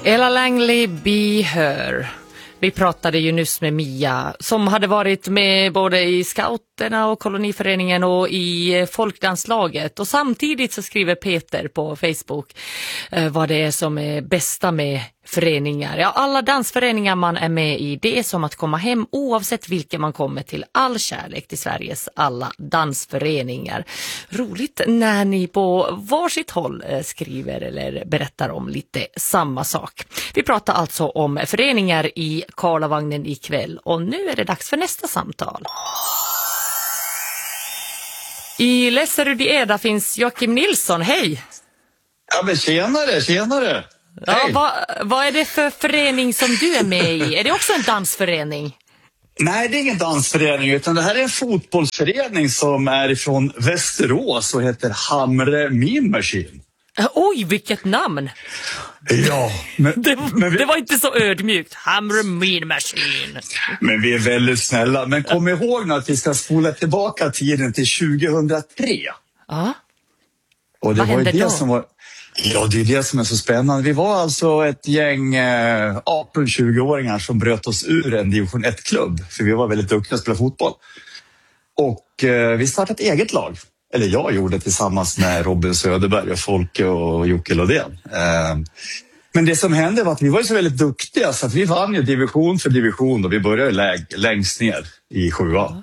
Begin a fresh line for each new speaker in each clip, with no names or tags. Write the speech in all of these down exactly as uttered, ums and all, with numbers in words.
Ella Langley, Be Her. Vi pratade ju nyss med Mia som hade varit med både i scouterna och koloniföreningen och i folkdanslaget. Och samtidigt så skriver Peter på Facebook eh, vad det är som är bästa med föreningar. Ja, alla dansföreningar man är med i, det är som att komma hem oavsett vilken man kommer till. All kärlek till Sveriges alla dansföreningar. Roligt när ni på varsitt håll eh, skriver eller berättar om lite samma sak. Vi pratar alltså om föreningar i Karlavagnen ikväll och nu är det dags för nästa samtal. I Lesserud i Eda finns Joakim Nilsson, hej!
Ja men tjenare, tjenare!
Ja, vad, vad är det för förening som du är med i? Är det också en dansförening?
Nej, det är ingen dansförening utan det här är en fotbollsförening som är ifrån Västerås och heter Hamre Mean Machine.
Oj, vilket namn!
Ja, men,
det,
men vi,
det var inte så ödmjukt. Hamre Mean Machine.
Men vi är väldigt snälla. Men kom ihåg nu att vi ska spola tillbaka tiden till tjugohundratre.
Ja.
Och det
Vad
var
hände
ju det
då?
som var... Ja, det är det som är så spännande. Vi var alltså ett gäng eh, arton-tjugo-åringar som bröt oss ur en division ett-klubb. För vi var väldigt duktiga att spela fotboll. Och eh, vi startade ett eget lag. Eller jag gjorde tillsammans med Robin Söderberg och Folke och Jocke Lodén. Eh, men det som hände var att vi var så väldigt duktiga så att vi vann ju division för division och vi började läg- längst ner i sjuan.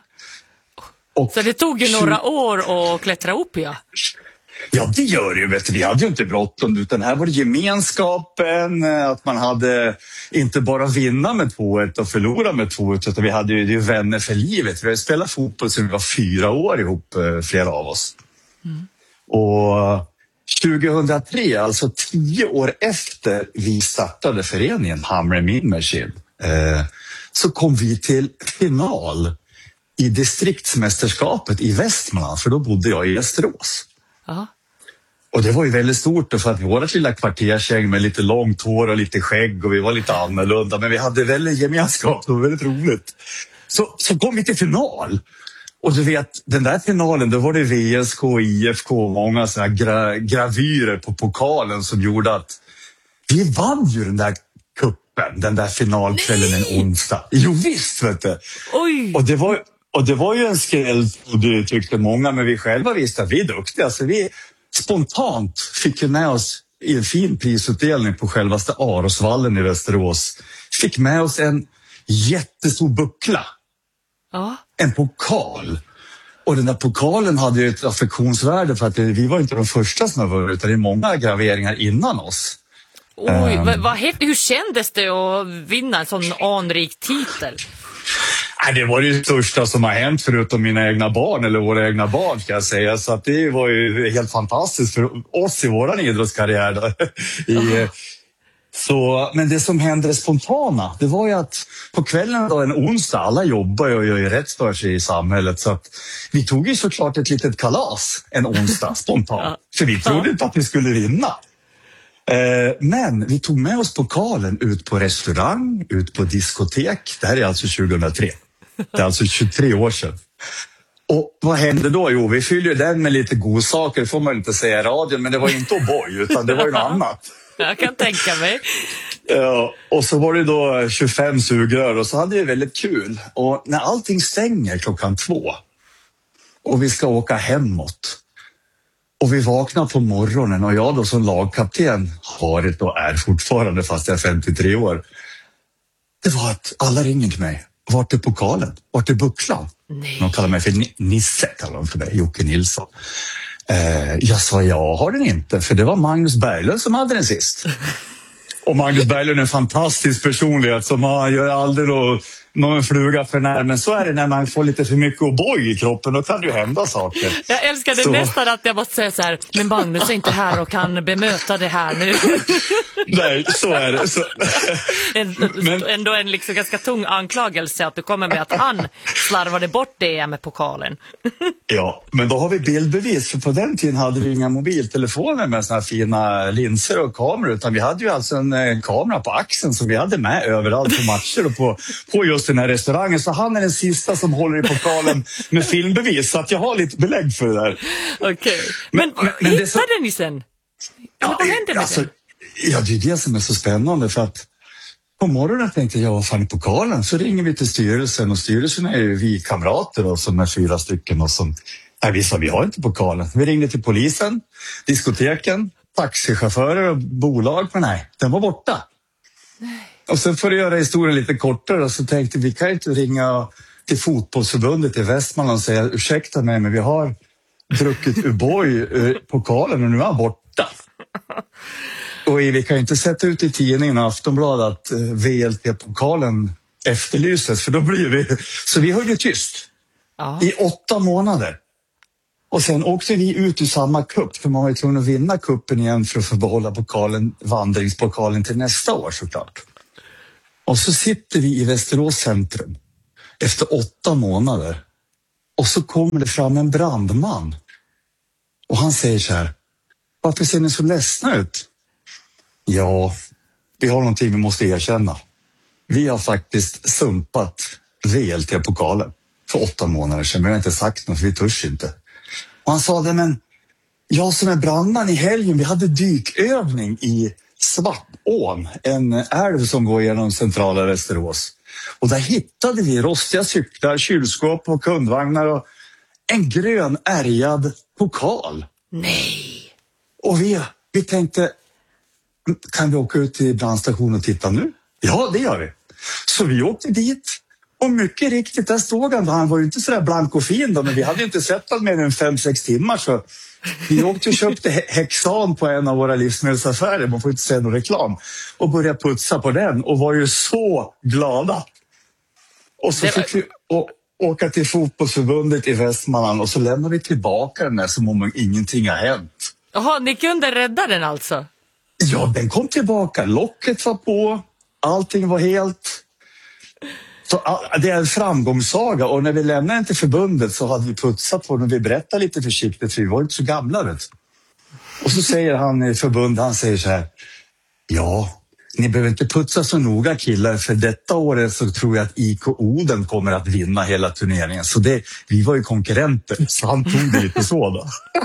Och
Så det tog ju några år att klättra upp, ja.
Ja, det gör det ju. Vet du. Vi hade ju inte bråttom utan här var det gemenskapen, att man hade inte bara vinna med två ett och förlora med två ett utan vi hade ju, det är ju vänner för livet. Vi har spelat fotboll sedan vi var fyra år ihop, flera av oss. Mm. Och tjugohundratre, alltså tio år efter vi startade föreningen Hamre Mean Machine, eh, så kom vi till final i distriktsmästerskapet i Västmanland, för då bodde jag i Västerås.
Ja.
Och det var ju väldigt stort för att vi var ett lilla kvartersgäng med lite långt hår och lite skägg och vi var lite annorlunda, men vi hade väldigt gemenskap, det var väldigt roligt. Så, så kom vi till final. Och du vet, den där finalen, då var det V S K, I F K och många såna gra- gravyrer på pokalen som gjorde att vi vann ju den där kuppen, den där finalkvällen en onsdag. Jo visst, vet du.
Oj.
Och det var, och det var ju en skräll, och det tyckte många, men vi själva visste att vi är duktiga. Så vi spontant fick med oss i en fin prisutdelning på självaste Arosvallen i Västerås. Fick med oss en jättestor buckla.
Ja.
En pokal. Och den där pokalen hade ju ett affektionsvärde för att vi var inte de första som var utan det är många graveringar innan oss.
Oj,
um,
vad, vad, hur kändes det att vinna en sån anrik titel?
Nej, det var det största som har hänt förutom mina egna barn eller våra egna barn ska jag säga. Så att det var ju helt fantastiskt för oss i våran idrottskarriär. Då. I, oh. Så, men det som hände spontana, det var ju att på kvällen då, en onsdag, alla jobbar ju och gör ju rätt för sig i samhället. Så att vi tog ju såklart ett litet kalas en onsdag spontant. För vi trodde inte att vi skulle vinna. Men vi tog med oss pokalen ut på restaurang, ut på diskotek. Det här är alltså tjugohundratre. Det är alltså tjugotre år sedan. Och vad hände då? Jo, vi fyllde den med lite godsaker, det får man inte säga i radion, men det var inte O'boy utan det var ju något annat.
Jag kan tänka mig.
Ja, och så var det då tjugofem sugrör och så hade vi väldigt kul. Och när allting stänger klockan två och vi ska åka hemåt och vi vaknar på morgonen och jag då som lagkapten har varit och är fortfarande fast jag är femtiotre år. Det var att alla ringer till mig. Vart är pokalen? Vart är bucklan?
Nej.
De kallar mig för Nisse, kallar de för mig, Jocke Nilsson. Eh, jag sa, jag har den inte, för det var Magnus Berglund som hade den sist. Och Magnus Berglund är en fantastisk personlighet som man gör aldrig någon, någon fluga för när. Men så är det när man får lite för mycket O'boy i kroppen, då kan det ju hända saker.
Jag älskar det så. Nästan att jag måste säga så här, men Magnus är inte här och kan bemöta det här nu.
Nej, så är det. Så.
En, men, ändå en liksom ganska tung anklagelse att du kommer med att han slarvade bort det med pokalen.
Ja, men då har vi bildbevis. För på den tiden hade vi inga mobiltelefoner med såna här fina linser och kameror. Utan vi hade ju alltså en eh, kamera på axeln som vi hade med överallt på matcher och på, på just den här restaurangen. Så han är den sista som håller i pokalen med filmbevis. Så att jag har lite belägg för det där.
Okej. Okay. Men, men, men hittade så... ni sen?
Ja,
vad hände med
alltså,
det?
Ja, det är det som är så spännande, för att på morgonen tänkte jag, vad fan är pokalen? Så ringer vi till styrelsen, och styrelsen är ju vi kamrater då, som är fyra stycken, och som, nej, vi sa, vi har inte pokalen. Vi ringde till polisen, diskoteken, taxichaufförer och bolag, men nej, den var borta. Nej. Och sen får du göra historien lite kortare, och så tänkte vi, kan inte ringa till fotbollsförbundet i Västmanland och säga, ursäkta mig, men vi har druckit O'boy pokalen och nu är han borta. Och vi kan inte sätta ut i tidningen och Aftonbladet att V L T-pokalen efterlyses, för då blir vi... Så vi höll ju tyst ja. i åtta månader. Och sen åkte vi ut ur samma kupp, för man var ju tvungen att vinna kuppen igen för att få behålla pokalen, vandringspokalen till nästa år såklart. Och så sitter vi i Västerås centrum efter åtta månader, och så kommer det fram en brandman. Och han säger så här, varför ser ni så ledsna ut? Ja, vi har någonting vi måste erkänna. Vi har faktiskt sumpat V L T-pokalen för åtta månader sedan, men vi har inte sagt något, för vi törs inte. Och han sa det, men jag som är brandman i helgen, vi hade dykövning i Svartån, en älv som går genom centrala Västerås. Och där hittade vi rostiga cyklar, kylskåp och kundvagnar och en grön ärgad pokal.
Nej!
Och vi, vi tänkte, kan vi åka ut till brandstationen och titta nu? Ja, det gör vi. Så vi åkte dit, och mycket riktigt, där stod han. Han var ju inte sådär blank och fin då, men vi hade inte sett honom mer än fem, sex timmar, så vi åkte och köpte Hexan på en av våra livsmedelsaffärer, man får inte säga någon reklam, och började putsa på den, och var ju så glada. Och så fick vi å- åka till fotbollsförbundet i Västmanland, och så lämnade vi tillbaka den där som om ingenting har hänt.
Jaha, ni kunde rädda den alltså?
Ja, den kom tillbaka. Locket var på. Allting var helt... Så, det är en framgångssaga, och när vi lämnade den till förbundet så hade vi putsat på den, och vi berättade lite försiktigt, för vi var inte så gamla, vet. Och så säger han i förbundet, han säger så här, ja, ni behöver inte putsa så noga killar, för detta året så tror jag att I K Oden kommer att vinna hela turneringen. Så det, vi var ju konkurrenter, så han tog det lite så då.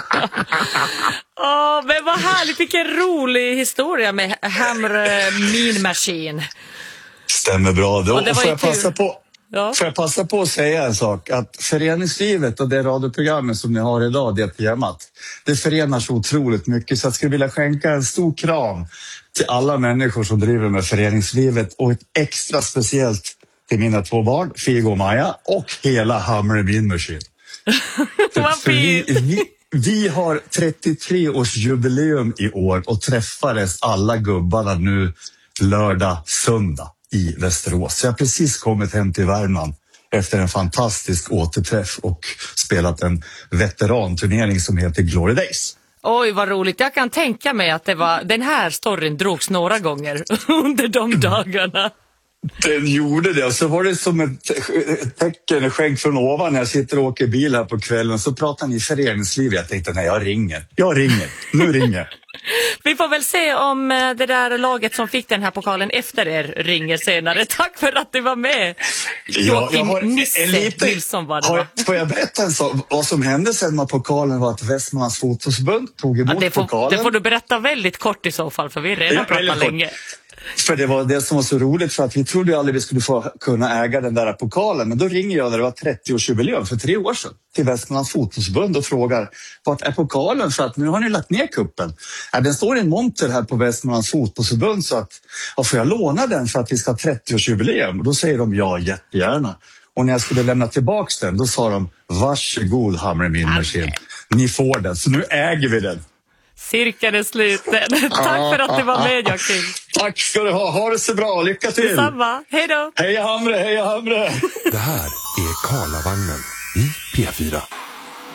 Åh, men vad härligt, vilken rolig historia med Hamre Mean Machine.
Stämmer bra. Då,
och det var
får, jag passa på,
ja.
får jag passa på att säga en sak, att föreningslivet och det radioprogrammet som ni har idag, det temat, det förenar så otroligt mycket, så jag skulle vilja skänka en stor kram till alla människor som driver med föreningslivet, och ett extra speciellt till mina två barn, Figo och Maja, och hela Hamre Mean Machine.
Vad
vi, vi, vi har trettiotre års jubileum i år, och träffades alla gubbarna nu lördag, söndag i Västerås. Så jag har precis kommit hem till Värmland efter en fantastisk återträff och spelat en veteranturnering som heter Glory Days.
Oj, vad roligt. Jag kan tänka mig att det var, den här storyn drogs några gånger under de dagarna.
Den gjorde det, och så var det som ett tecken, ett skänk från ovan när jag sitter och åker bil här på kvällen, så pratar ni föreningsliv. Jag tänkte, nej, jag ringer. Jag ringer. Nu ringer.
Vi får väl se om det där laget som fick den här pokalen efter er ringer senare. Tack för att du var med.
Ja, jag har
Nisse
en liten,
Nilsson var det,
har,
va?
får jag berätta en sak? Vad som hände sen med pokalen var att Västmanlands fotbollsförbund tog emot
ja, det får,
pokalen.
Det får du berätta väldigt kort i så fall, för vi har redan
ja,
pratat länge.
För det var det som var så roligt, för att vi trodde ju aldrig vi skulle få kunna äga den där pokalen. Men då ringer jag när det var trettioårsjubileum för tre år sedan till Västmanlands fotbollsförbund och frågar, vart är pokalen? För att nu har ni lagt ner kuppen. Ja, den står i en monter här på Västmanlands fotbollsförbund, så att, ja, får jag låna den för att vi ska ha trettioårsjubileum? Och då säger de, ja, jättegärna. Och när jag skulle lämna tillbaks den, då sa de, varsågod Hamre Mean Machine, ni får den. Så nu äger vi den.
Cirkeln är sluten. Tack för att du var med, Joakim.
Tack ska du ha. Ha det så bra. Lycka till.
Detsamma. Hej då.
Heja Hamre, heja Hamre.
Det här är Karlavagnen i P fyra.